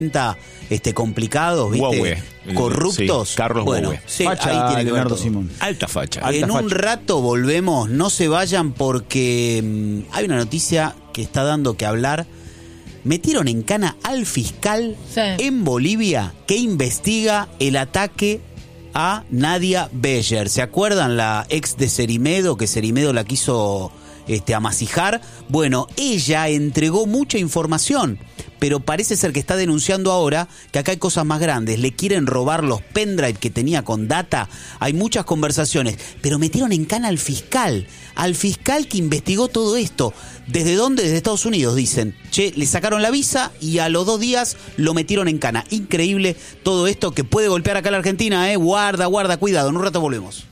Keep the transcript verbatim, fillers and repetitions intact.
Este, complicados, ¿viste? Huawei. Corruptos. Sí, Carlos bueno, Huawei. sí, Facha, ahí tiene que ver Leonardo todo. Simón. Alta facha. Alta En facha. un rato volvemos, no se vayan porque mmm, hay una noticia que está dando que hablar. Metieron en cana al fiscal Sí. en Bolivia que investiga el ataque a Nadia Beyer. ¿Se acuerdan la ex de Cerimedo, que Cerimedo la quiso este, amasijar? Bueno, ella entregó mucha información, pero parece ser que está denunciando ahora que acá hay cosas más grandes. Le quieren robar los pendrive que tenía con data. Hay muchas conversaciones, pero metieron en cana al fiscal, al fiscal que investigó todo esto. ¿Desde dónde? Desde Estados Unidos, dicen. Che, le sacaron la visa y a los dos días lo metieron en cana. Increíble todo esto que puede golpear acá a la Argentina, ¿eh? Guarda, guarda, cuidado. En un rato volvemos.